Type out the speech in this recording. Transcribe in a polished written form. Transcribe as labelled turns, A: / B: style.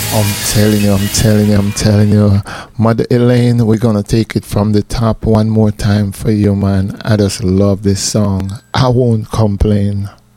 A: I'm telling you. Mother Elaine, we're gonna take it from the top one more time for you, man. I just love this song. I won't complain.